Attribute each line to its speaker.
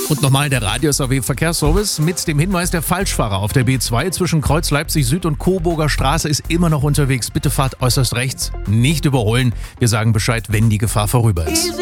Speaker 1: Und nochmal der Radio-SAW-Verkehrsservice mit dem Hinweis, der Falschfahrer auf der B2 zwischen Kreuz Leipzig Süd und Coburger Straße ist immer noch unterwegs. Bitte fahrt äußerst rechts, nicht überholen. Wir sagen Bescheid, wenn die Gefahr vorüber ist.